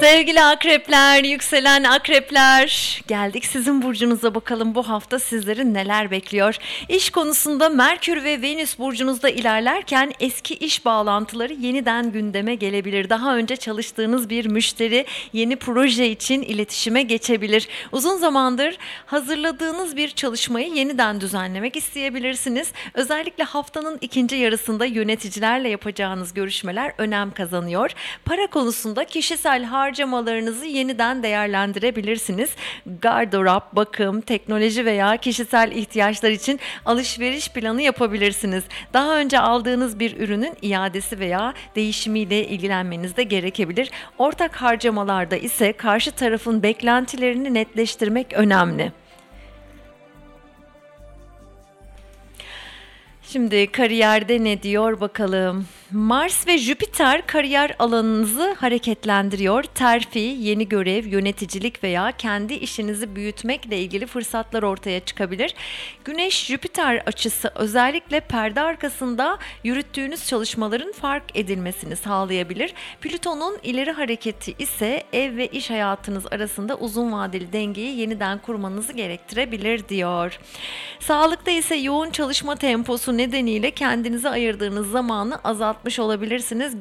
Sevgili akrepler, yükselen akrepler, geldik sizin burcunuza bakalım bu hafta sizleri neler bekliyor. İş konusunda Merkür ve Venüs burcunuzda ilerlerken eski iş bağlantıları yeniden gündeme gelebilir. Daha önce çalıştığınız bir müşteri yeni proje için iletişime geçebilir. Uzun zamandır hazırladığınız bir çalışmayı yeniden düzenlemek isteyebilirsiniz. Özellikle haftanın ikinci yarısında yöneticilerle yapacağınız görüşmeler önem kazanıyor. Para konusunda kişisel harcamalarınızı yeniden değerlendirebilirsiniz. Gardırop, bakım, teknoloji veya kişisel ihtiyaçlar için alışveriş planı yapabilirsiniz. Daha önce aldığınız bir ürünün iadesi veya değişimiyle ilgilenmeniz de gerekebilir. Ortak harcamalarda ise karşı tarafın beklentilerini netleştirmek önemli. Şimdi kariyerde ne diyor bakalım. Mars ve Jüpiter kariyer alanınızı hareketlendiriyor. Terfi, yeni görev, yöneticilik veya kendi işinizi büyütmekle ilgili fırsatlar ortaya çıkabilir. Güneş-Jüpiter açısı özellikle perde arkasında yürüttüğünüz çalışmaların fark edilmesini sağlayabilir. Plüton'un ileri hareketi ise ev ve iş hayatınız arasında uzun vadeli dengeyi yeniden kurmanızı gerektirebilir diyor. Sağlıkta ise yoğun çalışma temposu nedeniyle kendinize ayırdığınız zamanı azaltmış olabilirsiniz.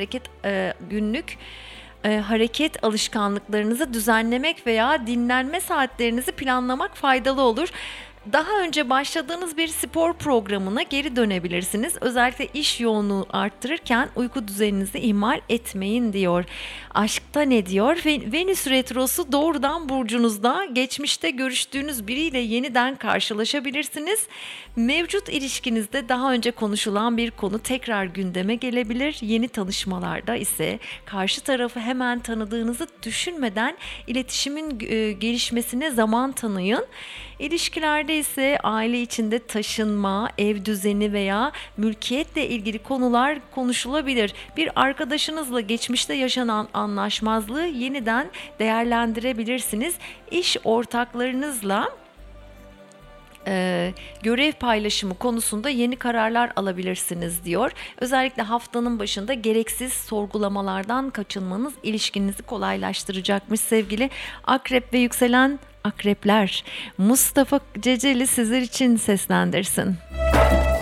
Günlük hareket alışkanlıklarınızı düzenlemek veya dinlenme saatlerinizi planlamak faydalı olur. Daha önce başladığınız bir spor programına geri dönebilirsiniz. Özellikle iş yoğunluğu arttırırken uyku düzeninizi ihmal etmeyin diyor. Aşkta ne diyor? Venüs retrosu doğrudan burcunuzda. Geçmişte görüştüğünüz biriyle yeniden karşılaşabilirsiniz. Mevcut ilişkinizde daha önce konuşulan bir konu tekrar gündeme gelebilir. Yeni tanışmalarda ise karşı tarafı hemen tanıdığınızı düşünmeden iletişimin gelişmesine zaman tanıyın. İlişkilerde ise aile içinde taşınma, ev düzeni veya mülkiyetle ilgili konular konuşulabilir. Bir arkadaşınızla geçmişte yaşanan anlaşmazlığı yeniden değerlendirebilirsiniz. İş ortaklarınızla görev paylaşımı konusunda yeni kararlar alabilirsiniz diyor. Özellikle haftanın başında gereksiz sorgulamalardan kaçınmanız ilişkinizi kolaylaştıracakmış sevgili akrep ve yükselen akrepler. Mustafa Ceceli sizler için seslendirsin.